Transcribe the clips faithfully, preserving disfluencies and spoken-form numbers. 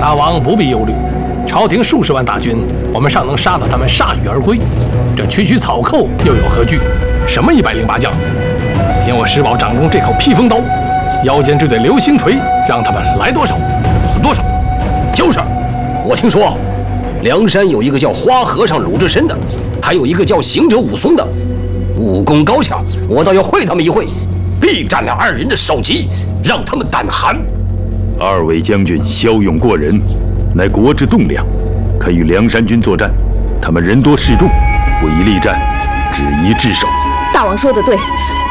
大王不必忧虑，朝廷数十万大军，我们尚能杀得他们铩羽而归。这区区草寇又有何惧？什么一百零八将？凭我石宝掌中这口披风刀，腰间这对流星锤，让他们来多少死多少。 就是，我听说梁山有一个叫花和尚鲁智深的，还有一个叫行者武松的，武功高强，我倒要会他们一会，必占了二人的首级，让他们胆寒。 二位将军骁勇过人，乃国之栋梁，可与梁山军作战。他们人多势众，不宜力战，只宜制守。 大王说得对。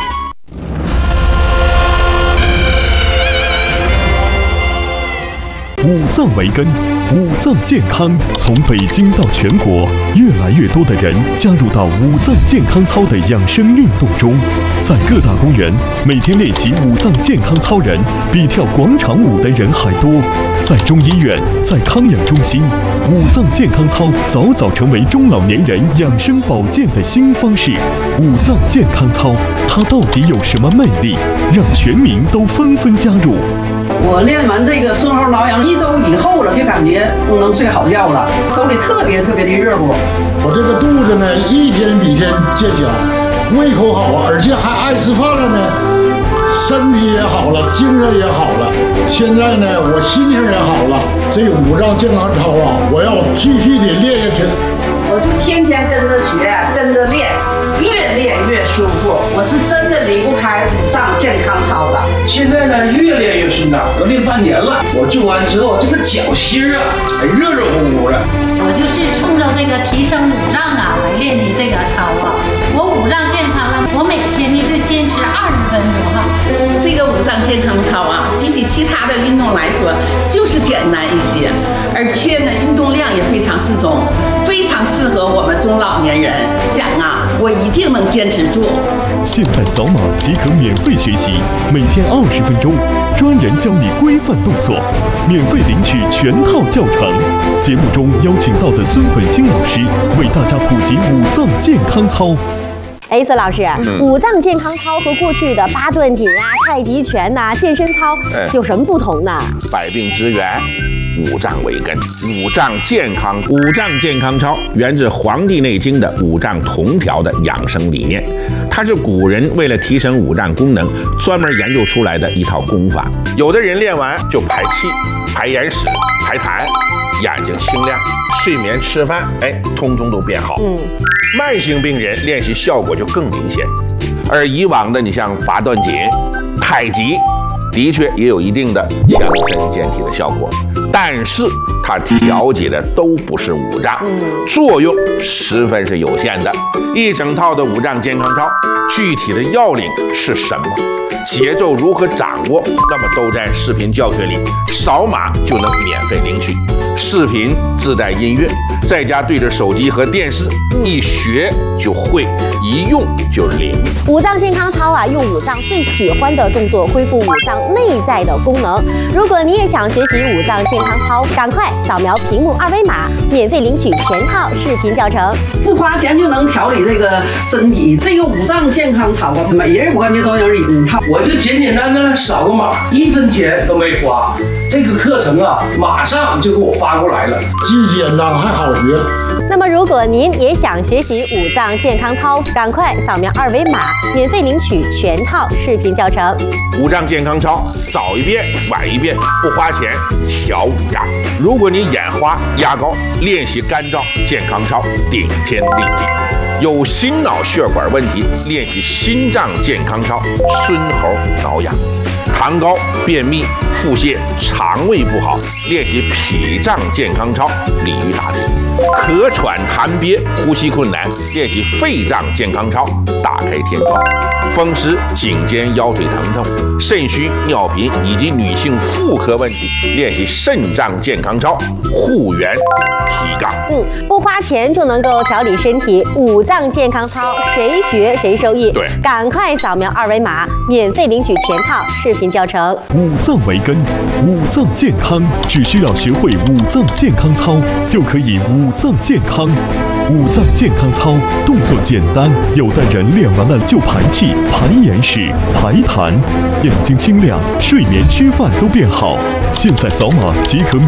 五脏为根，五脏健康。从北京到全国，越来越多的人加入到五脏健康操的养生运动中。在各大公园，每天练习五脏健康操人比跳广场舞的人还多。在中医院，在康养中心，五脏健康操早早成为中老年人养生保健的新方式。五脏健康操，它到底有什么魅力，让全民都纷纷加入？ 我练完这个顺后挠痒一周以后了，就感觉能睡好觉了，手里特别特别的热乎。 我这个肚子呢，一天比一天见小，胃口好，而且还爱吃饭了呢，身体也好了，精神也好了。现在呢，我心情也好了。这个五脏健康操啊，我要继续的练下去。 我就天天跟着学，跟着练，越练越舒服。我是真的离不开五脏健康操的。 现在呢，越练越顺畅，都练半年了。我做完之后，这个脚心啊，还热热乎乎的。 我就是冲着这个提升五脏啊来练的这个操啊。我五脏健康了，我每天呢就坚持二十分钟哈。 这个五脏健康操啊，比起其他的运动来说，就是简单一些，而且呢，运动量也非常适中，非常适合我们中老年人。讲啊，我一定能坚持住。 现在扫码即可免费学习，每天二十分钟，专人教你规范动作，免费领取全套教程。节目中邀请到的孙本兴老师为大家普及五脏健康操。 哎，孙老师，嗯、五脏健康操和过去的八段锦啊、太极拳呐、啊、健身操有什么不同呢？ 百病之源，五脏为根，五脏健康。五脏健康操源自《黄帝内经》的五脏同调的养生理念，它是古人为了提升五脏功能专门研究出来的一套功法。有的人练完就排气、排眼屎、排痰，眼睛清亮，睡眠、吃饭，哎，通通都变好。嗯。慢性病人练习效果就更明显，而以往的你像八段锦、太极，的确也有一定的强身健体的效果，但是它调节的都不是五脏，作用十分是有限的。一整套的五脏健康操，具体的要领是什么？节奏如何掌握？那么都在视频教学里，扫码就能免费领取。视频自带音乐，在家对着手机和电视，一学就会，一用就灵。 五脏健康操啊，用五脏最喜欢的动作恢复五脏内在的功能。如果你也想学习五脏健康操，赶快扫描屏幕二维码，免费领取全套视频教程， 不花钱就能调理这个身体。这个五脏健康操啊，每人我感觉都有一套。 我就简简单单扫个码，一分钱都没花。这个课程啊，马上就给我发过来了， 既简单还好学。 那么，如果您也想学习五脏健康操，赶快扫描二维码，免费领取全套视频教程。 五脏健康操，早一遍晚一遍，不花钱调五脏。如果你眼花压高，练习干燥健康操，顶天立地。有心脑血管问题，练习心脏健康操，孙猴挠痒。痰高、便秘、腹泻、肠胃不好，练习脾脏健康操，鲤鱼打挺。咳喘痰憋、呼吸困难，练习肺脏健康操，打开天窗。风湿、颈肩、腰腿疼痛、肾虚、尿频以及女性妇科问题，练习肾脏健康操，护元提杠。 嗯，不花钱就能够调理身体，五脏健康操谁学谁受益。 对， 赶快扫描二维码，免费领取全套视频教程。 五脏为根，五脏健康，只需要学会五脏健康操，就可以五脏健康。五脏健康操动作简单，有的人练完了就排气、排眼屎、排痰，眼睛清亮，睡眠、吃饭都变好。现在扫码即可。